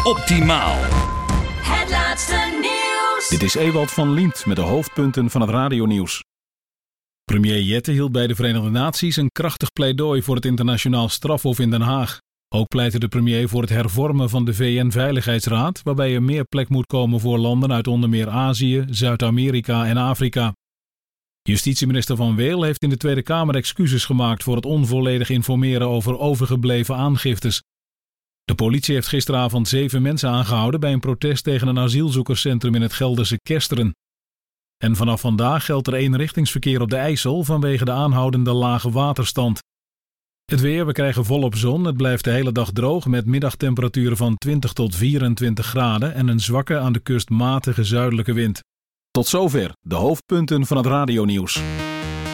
Optimaal. Het laatste nieuws. Dit is Ewald van Liemt met de hoofdpunten van het radionieuws. Premier Jette hield bij de Verenigde Naties een krachtig pleidooi voor het internationaal strafhof in Den Haag. Ook pleitte de premier voor het hervormen van de VN-veiligheidsraad, waarbij er meer plek moet komen voor landen uit onder meer Azië, Zuid-Amerika en Afrika. Justitieminister Van Weel heeft in de Tweede Kamer excuses gemaakt voor het onvolledig informeren over overgebleven aangiftes. De politie heeft gisteravond 7 mensen aangehouden bij een protest tegen een asielzoekerscentrum in het Gelderse Kesteren. En vanaf vandaag geldt er eenrichtingsverkeer op de IJssel vanwege de aanhoudende lage waterstand. Het weer, we krijgen volop zon. Het blijft de hele dag droog met middagtemperaturen van 20 tot 24 graden en een zwakke aan de kust matige zuidelijke wind. Tot zover de hoofdpunten van het radionieuws.